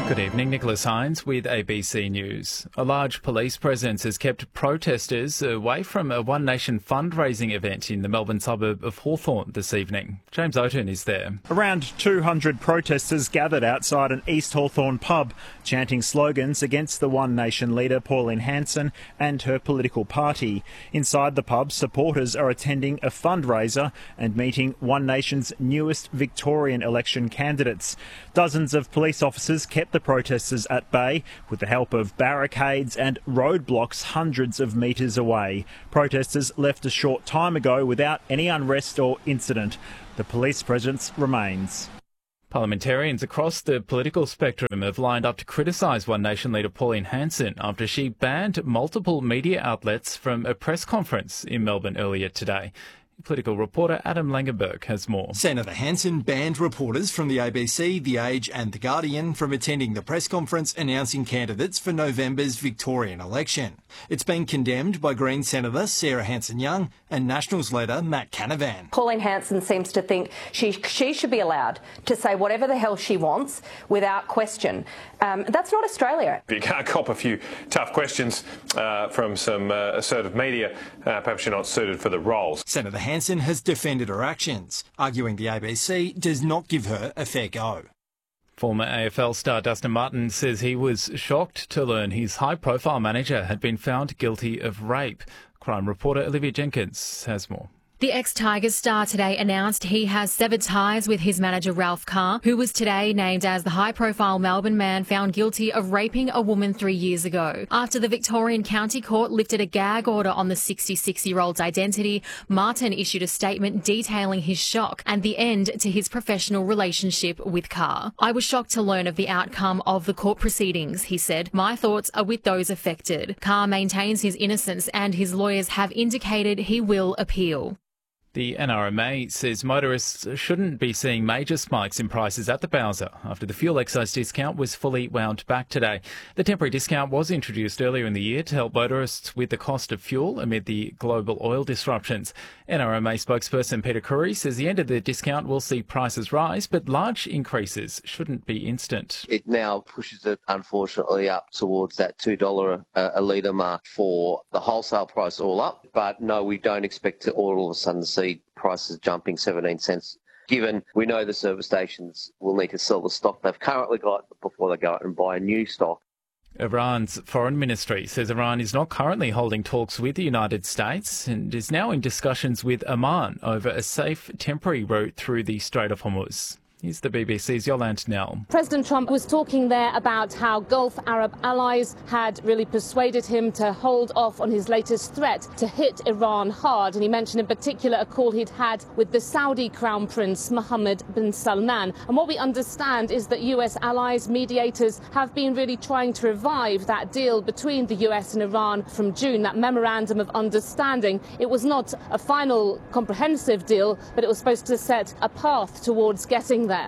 Good evening, Nicholas Hines with ABC News. A large police presence has kept protesters away from a One Nation fundraising event in the Melbourne suburb of Hawthorn this evening. James Oaten is there. Around 200 protesters gathered outside an East Hawthorn pub, chanting slogans against the One Nation leader Pauline Hanson and her political party. Inside the pub, supporters are attending a fundraiser and meeting One Nation's newest Victorian election candidates. Dozens of police officers kept the protesters at bay with the help of barricades and roadblocks hundreds of metres away. Protesters left a short time ago without any unrest or incident. The police presence remains. Parliamentarians across the political spectrum have lined up to criticise One Nation leader Pauline Hanson after she banned multiple media outlets from a press conference in Melbourne earlier today. Political reporter Adam Langenberg has more. Senator Hanson banned reporters from the ABC, The Age and The Guardian from attending the press conference announcing candidates for November's Victorian election. It's been condemned by Green Senator Sarah Hanson-Young and Nationals leader Matt Canavan. Pauline Hanson seems to think she should be allowed to say whatever the hell she wants without question. That's not Australia. If you can't cop a few tough questions from some assertive media, perhaps you're not suited for the roles. Senator Hanson has defended her actions, arguing the ABC does not give her a fair go. Former AFL star Dustin Martin says he was shocked to learn his high-profile manager had been found guilty of rape. Crime reporter Olivia Jenkins has more. The ex-Tigers star today announced he has severed ties with his manager Ralph Carr, who was today named as the high-profile Melbourne man found guilty of raping a woman 3 years ago. After the Victorian County Court lifted a gag order on the 66-year-old's identity, Martin issued a statement detailing his shock and the end to his professional relationship with Carr. "I was shocked to learn of the outcome of the court proceedings," he said. "My thoughts are with those affected." Carr maintains his innocence and his lawyers have indicated he will appeal. The NRMA says motorists shouldn't be seeing major spikes in prices at the Bowser after the fuel excise discount was fully wound back today. The temporary discount was introduced earlier in the year to help motorists with the cost of fuel amid the global oil disruptions. NRMA spokesperson Peter Curry says the end of the discount will see prices rise, but large increases shouldn't be instant. It now pushes it, unfortunately, up towards that $2 a litre mark for the wholesale price all up. But no, we don't expect to all of a sudden see prices jumping 17 cents, given we know the service stations will need to sell the stock they've currently got before they go out and buy new stock. Iran's foreign ministry says Iran is not currently holding talks with the United States and is now in discussions with Oman over a safe temporary route through the Strait of Hormuz. Here's the BBC's Yolande Nell. President Trump was talking there about how Gulf Arab allies had really persuaded him to hold off on his latest threat to hit Iran hard. And he mentioned in particular a call he'd had with the Saudi Crown Prince Mohammed bin Salman. And what we understand is that US allies, mediators, have been really trying to revive that deal between the US and Iran from June, that memorandum of understanding. It was not a final comprehensive deal, but it was supposed to set a path towards getting there.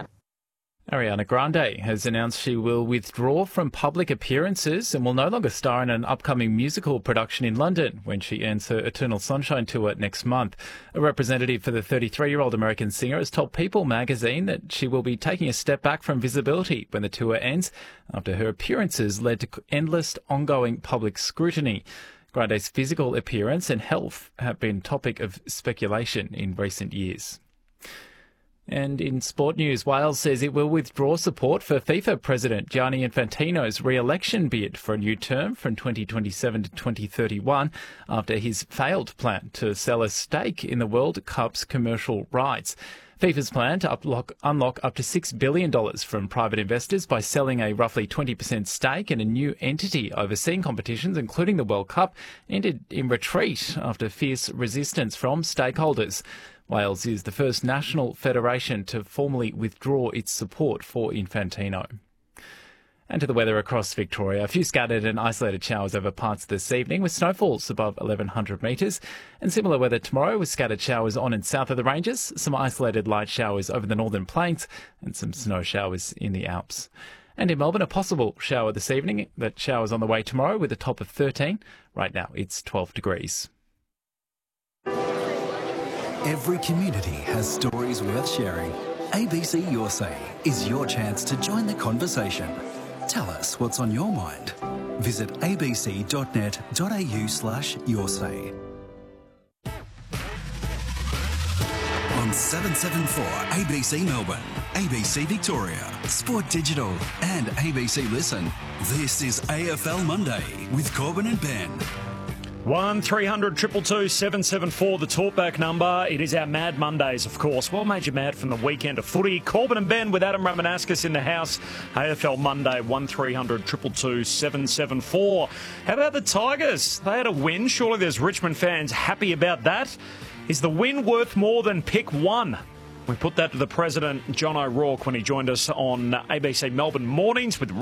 Ariana Grande has announced she will withdraw from public appearances and will no longer star in an upcoming musical production in London when she ends her Eternal Sunshine tour next month. A representative for the 33-year-old American singer has told People magazine that she will be taking a step back from visibility when the tour ends after her appearances led to endless ongoing public scrutiny. Grande's physical appearance and health have been topic of speculation in recent years. And in sport news, Wales says it will withdraw support for FIFA President Gianni Infantino's re-election bid for a new term from 2027 to 2031 after his failed plan to sell a stake in the World Cup's commercial rights. FIFA's plan to unlock up to $6 billion from private investors by selling a roughly 20% stake in a new entity overseeing competitions, including the World Cup, ended in retreat after fierce resistance from stakeholders. Wales is the first national federation to formally withdraw its support for Infantino. And to the weather across Victoria. A few scattered and isolated showers over parts this evening with snowfalls above 1,100 metres. And similar weather tomorrow with scattered showers on and south of the ranges, some isolated light showers over the northern plains and some snow showers in the Alps. And in Melbourne, a possible shower this evening. That shower's on the way tomorrow with a top of 13. Right now, it's 12 degrees. Every community has stories worth sharing. ABC Your Say is your chance to join the conversation. Tell us what's on your mind. Visit abc.net.au/yoursay. On 774 ABC Melbourne, ABC Victoria, Sport Digital and ABC Listen. This is AFL Monday with Corbin and Ben. 1300 222 774, the talkback number. It is our Mad Mondays, of course. What made you mad from the weekend of footy? Corbin and Ben with Adam Ramanauskas in the house. AFL Monday, 1300 222 774. How about the Tigers? They had a win. Surely there's Richmond fans happy about that. Is the win worth more than pick one? We put that to the President, John O'Rourke, when he joined us on ABC Melbourne Mornings with